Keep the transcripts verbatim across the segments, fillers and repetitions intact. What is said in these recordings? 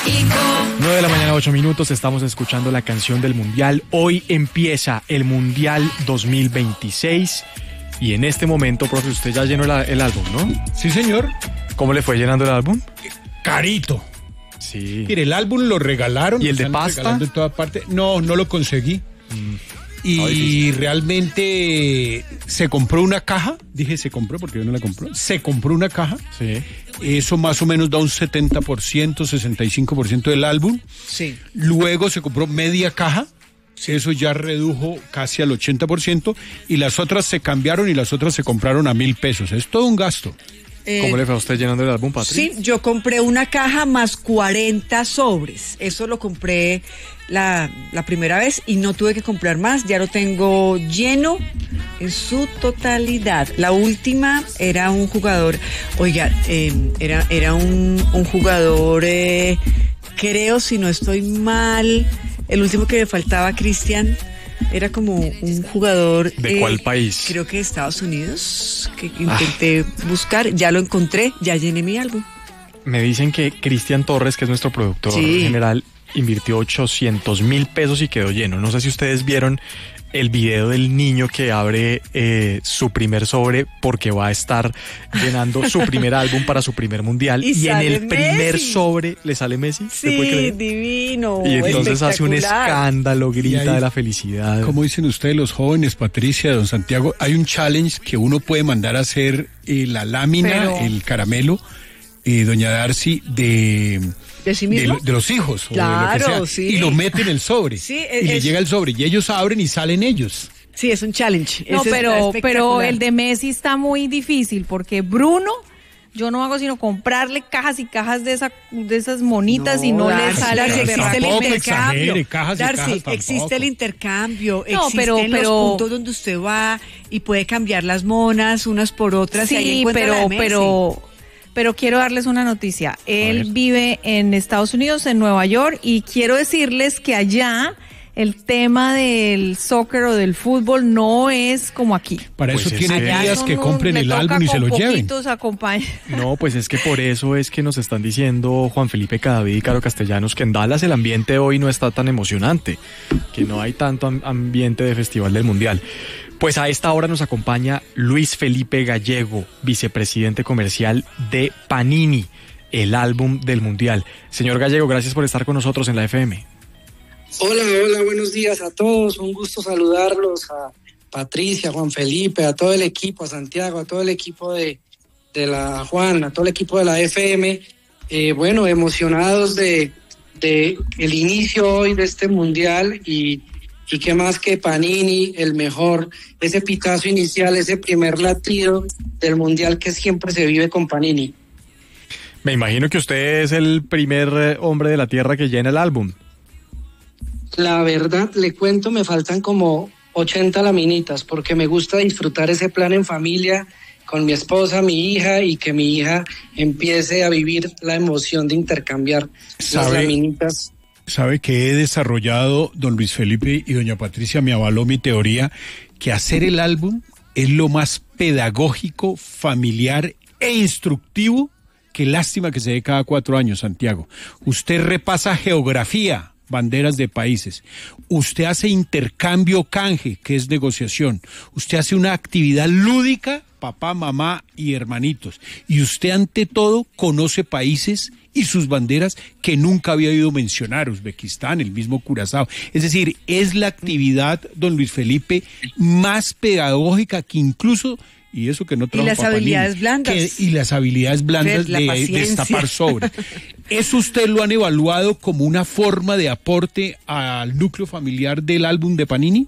nueve de la mañana, ocho minutos, estamos escuchando la canción del Mundial. Hoy empieza el Mundial dos mil veintiséis y en este momento, profe, usted ya llenó el, el álbum, ¿no? Sí, señor. ¿Cómo le fue llenando el álbum? Carito. Sí. Mire, el álbum lo regalaron. ¿Y el de están pasta? regalando en toda parte. No, no lo conseguí. Mm. Y realmente se compró una caja, dije se compró porque yo no la compré, se compró una caja, Sí. eso más o menos da un setenta por ciento, sesenta y cinco por ciento del álbum, Sí. luego se compró media caja, eso ya redujo casi al ochenta por ciento y las otras se cambiaron y las otras se compraron a mil pesos, es todo un gasto. Eh, ¿Cómo le fue a usted llenando el álbum, Patri? Sí, yo compré una caja más cuarenta sobres. Eso lo compré la, la primera vez y no tuve que comprar más. Ya lo tengo lleno en su totalidad. La última era un jugador, oiga, eh, era, era un, un jugador, eh, creo, si no estoy mal, el último que me faltaba, Cristian. Era como un jugador... ¿De eh, cuál país? Creo que de Estados Unidos, que intenté ah. buscar, ya lo encontré, ya llené mi álbum. Me dicen que Cristian Torres, que es nuestro productor sí. general, invirtió ochocientos mil pesos y quedó lleno. No sé si ustedes vieron el video del niño que abre eh, su primer sobre porque va a estar llenando su primer álbum para su primer mundial y, y en el primer Messi. sobre le sale Messi. Sí, divino. Y entonces hace un escándalo, grita ahí, de la felicidad. Como dicen ustedes los jóvenes, Patricia, don Santiago, hay un challenge que uno puede mandar a hacer eh, la lámina, Pero... el caramelo, eh, doña Darcy, de... ¿De sí mismo? De, de los hijos. Claro, o de lo que sea, sí. Y lo meten en el sobre. Sí, es, y le llega el sobre. Y ellos abren y salen ellos. Sí, es un challenge. No, Ese pero, pero el de Messi está muy difícil porque Bruno, yo no hago sino comprarle cajas y cajas de, esa, de esas monitas no, y no Darcy, le sale. Darcy, existe el intercambio. Exagere, cajas Darcy, y cajas existe el intercambio. No, existen pero, los pero, puntos donde usted va y puede cambiar las monas unas por otras. Sí, y ahí encuentra pero, la de Messi. pero... Pero quiero darles una noticia. Él vive en Estados Unidos, en Nueva York, y quiero decirles que allá el tema del soccer o del fútbol no es como aquí. Para pues eso tiene días que compren el álbum y se lo lleven. No, pues es que por eso es que nos están diciendo Juan Felipe Cadavid y Caro Castellanos que en Dallas el ambiente hoy no está tan emocionante, que no hay tanto ambiente de Festival del Mundial. Pues a esta hora nos acompaña Luis Felipe Gallego, vicepresidente comercial de Panini, el álbum del Mundial. Señor Gallego, gracias por estar con nosotros en la F M. Hola, hola, buenos días a todos. Un gusto saludarlos, a Patricia, Juan Felipe, a todo el equipo, a Santiago, a todo el equipo de, de la Juan, a todo el equipo de la F M. Eh, bueno, emocionados de, de el inicio hoy de este Mundial y... Y qué más que Panini, el mejor, ese pitazo inicial, ese primer latido del Mundial que siempre se vive con Panini. Me imagino que usted es el primer hombre de la tierra que llena el álbum. La verdad, le cuento, me faltan como ochenta laminitas, porque me gusta disfrutar ese plan en familia con mi esposa, mi hija, y que mi hija empiece a vivir la emoción de intercambiar las laminitas. Sabe que he desarrollado, don Luis Felipe y doña Patricia me avaló mi teoría, que hacer el álbum es lo más pedagógico, familiar e instructivo. Qué lástima que se dé cada cuatro años, Santiago. Usted repasa geografía, banderas de países. Usted hace intercambio canje, que es negociación. Usted hace una actividad lúdica, papá, mamá y hermanitos. Y usted ante todo conoce países y sus banderas que nunca había oído mencionar, Uzbekistán, el mismo Curazao. Es decir, es la actividad, don Luis Felipe, más pedagógica que incluso, y eso que no trajo Y las Papá habilidades Niño, blandas. Que, y las habilidades blandas la de, de destapar sobre. ¿Eso usted lo han evaluado como una forma de aporte al núcleo familiar del álbum de Panini?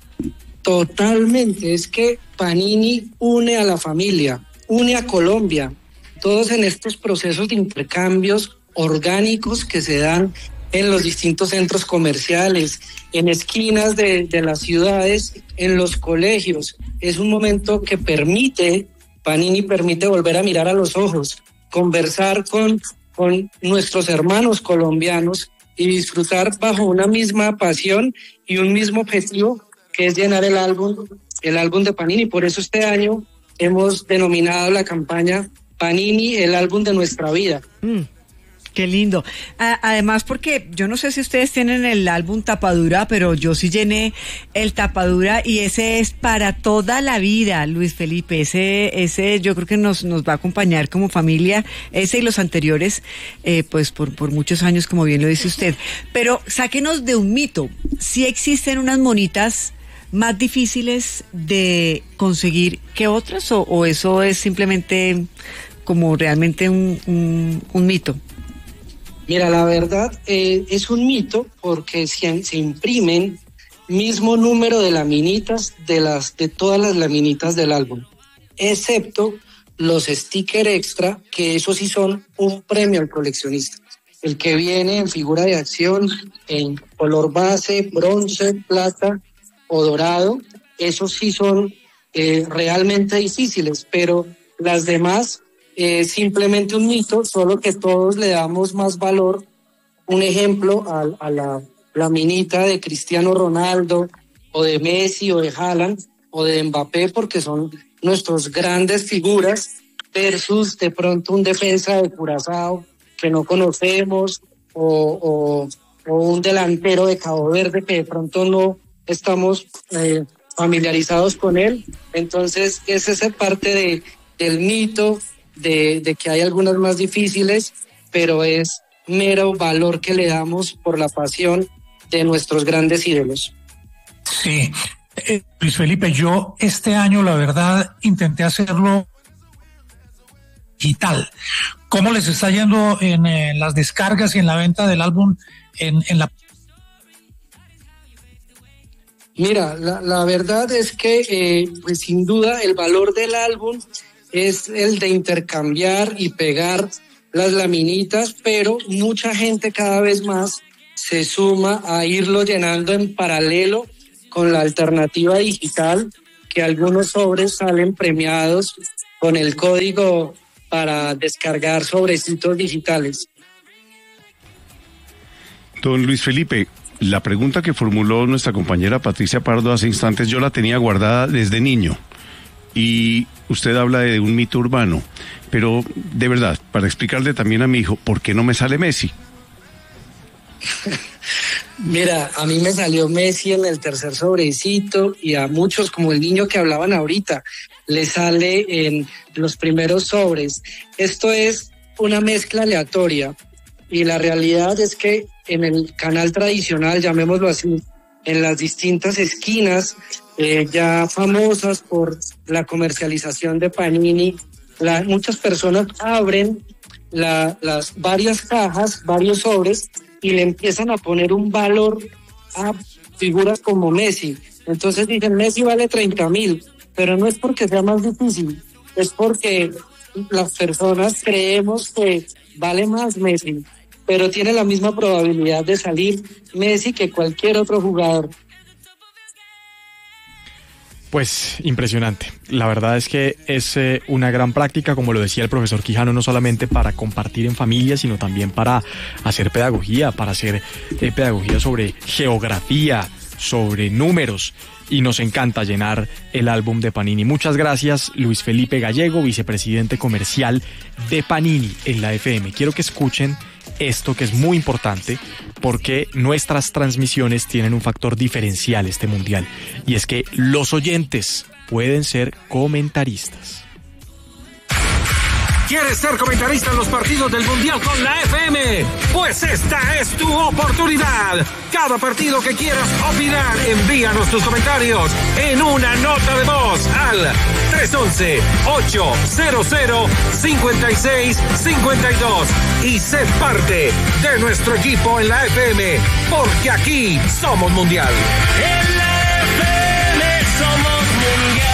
Totalmente, es que Panini une a la familia, une a Colombia, todos en estos procesos de intercambios orgánicos que se dan en los distintos centros comerciales, en esquinas de, de las ciudades, en los colegios. Es un momento que permite, Panini permite volver a mirar a los ojos, conversar con, con nuestros hermanos colombianos y disfrutar bajo una misma pasión y un mismo objetivo, que es llenar el álbum, el álbum de Panini. Por eso este año hemos denominado la campaña Panini, el álbum de nuestra vida. Mm. Qué lindo. A- además, porque yo no sé si ustedes tienen el álbum Tapadura, pero yo sí llené el Tapadura y ese es para toda la vida, Luis Felipe. Ese, ese yo creo que nos, nos va a acompañar como familia, ese y los anteriores, eh, pues por, por muchos años, como bien lo dice usted. Pero sáquenos de un mito. ¿Sí existen unas monitas más difíciles de conseguir que otras o, o eso es simplemente como realmente un, un, un mito? Mira, la verdad eh, es un mito porque se, se imprimen mismo número de laminitas de las de todas las laminitas del álbum, excepto los stickers extra, que esos sí son un premio al coleccionista. El que viene en figura de acción, en color base, bronce, plata o dorado, esos sí son eh, realmente difíciles, pero las demás es simplemente un mito, solo que todos le damos más valor. Un ejemplo a, a la laminita de Cristiano Ronaldo o de Messi o de Haaland o de Mbappé, porque son nuestros grandes figuras, versus de pronto un defensa de Curazao que no conocemos o, o, o un delantero de Cabo Verde que de pronto no estamos eh, familiarizados con él. Entonces esa es parte de, del mito De, de que hay algunas más difíciles, pero es mero valor que le damos por la pasión de nuestros grandes ídolos. Sí, eh, Luis Felipe, yo este año la verdad intenté hacerlo digital. ¿Cómo les está yendo en, en las descargas y en la venta del álbum en, en la... Mira, la, la verdad es que eh, pues sin duda el valor del álbum es el de intercambiar y pegar las laminitas, pero mucha gente cada vez más se suma a irlo llenando en paralelo con la alternativa digital, que algunos sobres salen premiados con el código para descargar sobrecitos digitales. Don Luis Felipe, la pregunta que formuló nuestra compañera Patricia Pardo hace instantes, yo la tenía guardada desde niño. Y usted habla de un mito urbano, pero de verdad, para explicarle también a mi hijo, ¿por qué no me sale Messi? Mira, a mí me salió Messi en el tercer sobrecito y a muchos, como el niño que hablaban ahorita, le sale en los primeros sobres. Esto es una mezcla aleatoria y la realidad es que en el canal tradicional, llamémoslo así, en las distintas esquinas, eh, ya famosas por la comercialización de Panini, la, muchas personas abren la, las varias cajas, varios sobres, y le empiezan a poner un valor a figuras como Messi. Entonces dicen, Messi vale treinta mil, pero no es porque sea más difícil, es porque las personas creemos que vale más Messi, pero tiene la misma probabilidad de salir Messi que cualquier otro jugador. Pues impresionante. La verdad es que es eh, una gran práctica, como lo decía el profesor Quijano, no solamente para compartir en familia, sino también para hacer pedagogía, para hacer eh, pedagogía sobre geografía, sobre números. Y nos encanta llenar el álbum de Panini. Muchas gracias, Luis Felipe Gallego, vicepresidente comercial de Panini en la F M. Quiero que escuchen esto, que es muy importante, porque nuestras transmisiones tienen un factor diferencial este mundial, y es que los oyentes pueden ser comentaristas. ¿Quieres ser comentarista en los partidos del Mundial con la F M? Pues esta es tu oportunidad. Cada partido que quieras opinar, envíanos tus comentarios en una nota de voz al tres once, ochocientos, cincuenta y seis cincuenta y dos y sé parte de nuestro equipo en la F M, porque aquí somos Mundial. En la F M somos Mundial.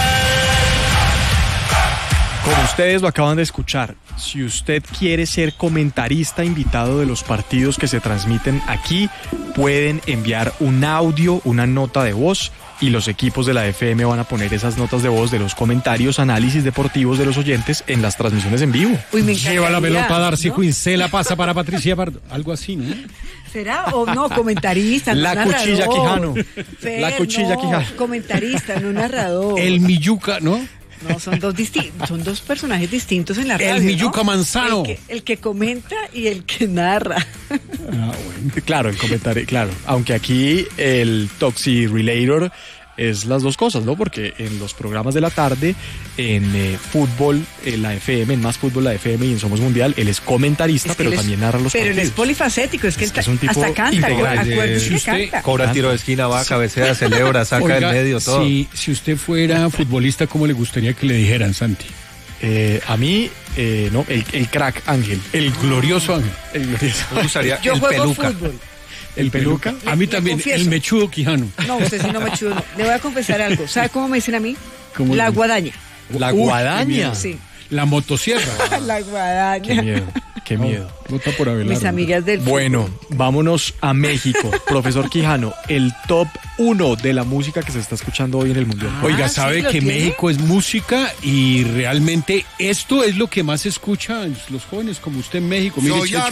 Como ustedes lo acaban de escuchar, si usted quiere ser comentarista invitado de los partidos que se transmiten aquí, pueden enviar un audio, una nota de voz, y los equipos de la F M van a poner esas notas de voz de los comentarios, análisis deportivos de los oyentes en las transmisiones en vivo. Uy, me Lleva la pelota a Darcy ¿no? Quinn, se la pasa para Patricia Pardo. Algo así, ¿no? ¿Será? O no, comentarista, no La narrador. cuchilla Quijano. Fer, La cuchilla no, Quijano. comentarista, no narrador. El Miyuca, ¿no? No, son dos disti- son dos personajes distintos en la radio. El Milluca ¿no? Manzano. El que, el que comenta y el que narra. Ah, bueno. Claro, el comentario, claro. Aunque aquí el Toxi Relator es las dos cosas, ¿no? Porque en los programas de la tarde, en eh, fútbol, en la F M, en Más Fútbol, la F M y en Somos Mundial, él es comentarista, Es que pero él es- también narra los Pero él partidos. es polifacético, es que, Es él que es un tipo hasta canta. integral. Acuérdese Si que usted canta. Cobra tiro de esquina, va, cabecea, celebra, saca Oiga, del medio, todo. Si, si usted fuera futbolista, ¿cómo le gustaría que le dijeran, Santi? Eh, a mí, eh, no, el, el crack Ángel. El glorioso Ángel. El glorioso. Me gustaría Yo el juego peluca. fútbol. El peluca. A mí Le también, confieso. el mechudo Quijano. No, usted sí no me chudo. no. Le voy a confesar algo. ¿Sabe cómo me dicen a mí? ¿Cómo La le- guadaña. La Uy, qué guadaña. miedo. Sí. La motosierra. La guadaña. Qué miedo, qué miedo. Vota por Abelardo. Mis amigas del Bueno, vámonos a México. Profesor Quijano, el top uno de la música que se está escuchando hoy en el Mundial. Oiga, Ah, ¿sí sabe lo que tiene? México es música y realmente esto es lo que más escuchan los jóvenes como usted en México. Mire, Soy Checho.